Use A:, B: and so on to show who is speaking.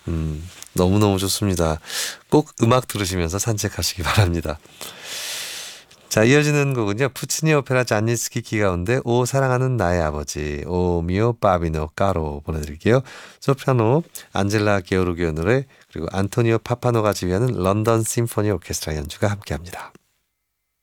A: 너무너무 좋습니다. 꼭 음악 들으시면서 산책하시기 바랍니다. 자, 이어지는 곡은요. 푸치니 오페라 잔니스키키 가운데 오 사랑하는 나의 아버지 오 미오 파비노 까로 보내드릴게요. 소프라노 안젤라 게오르기오 노래 그리고 안토니오 파파노가 지휘하는 런던 심포니 오케스트라 연주가 함께합니다.